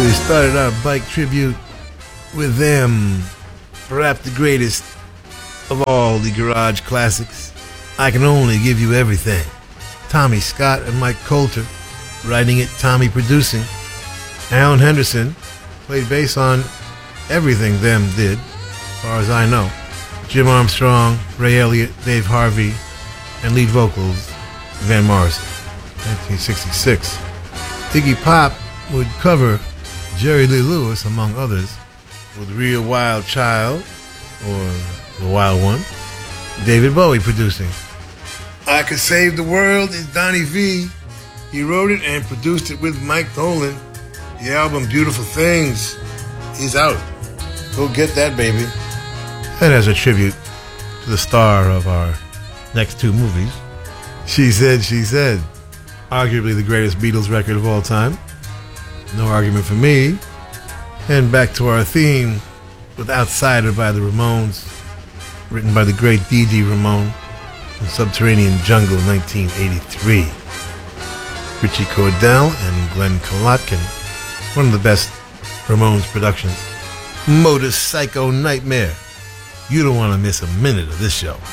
We started our bike tribute with them, perhaps the greatest of all the garage classics. I Can Only Give You Everything. Tommy Scott and Mike Coulter writing it, Tommy producing. Alan Henderson played bass on everything them did, as far as I know. Jim Armstrong, Ray Elliott, Dave Harvey, and lead vocals, Van Morrison. 1966. Iggy Pop would cover Jerry Lee Lewis, among others, with Real Wild Child, or The Wild One. David Bowie producing. I Could Save the World is Donnie V. He wrote it and produced it with Mike Dolan. The album Beautiful Things is out. Go get that, baby. And as a tribute to the star of our next two movies, She Said, She Said. Arguably the greatest Beatles record of all time. No argument for me. And back to our theme with Outsider by the Ramones, written by the great D.G. Ramone in Subterranean Jungle, 1983. Richie Cordell and Glenn Kolotkin. One of the best Ramones productions. Motorcycle Nightmare. You don't want to miss a minute of this show.